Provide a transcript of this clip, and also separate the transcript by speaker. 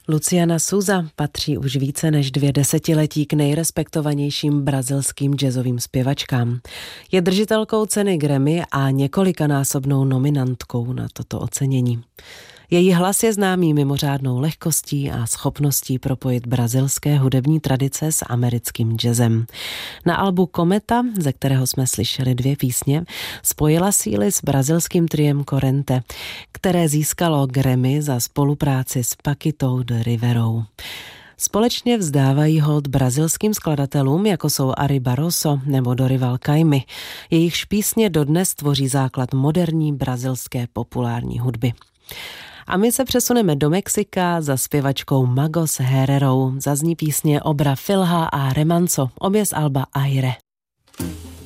Speaker 1: Luciana Souza patří už více než 2 desetiletí k nejrespektovanějším brazilským jazzovým zpěvačkám. Je držitelkou ceny Grammy a několikanásobnou nominantkou na toto ocenění. Její hlas je známý mimořádnou lehkostí a schopností propojit brazilské hudební tradice s americkým jazzem. Na albu Kometa, ze kterého jsme slyšeli 2 písně, spojila síly s brazilským triem Corrente, které získalo Grammy za spolupráci s Paquitou de Riverou. Společně vzdávají hold brazilským skladatelům, jako jsou Ari Barroso nebo Dorival Caymmi. Jejichž písně dodnes tvoří základ moderní brazilské populární hudby. A my se přesuneme do Mexika za zpěvačkou Magos Herrerou. Zazní písně Obra Filha a Remanso, obě z alba Aire.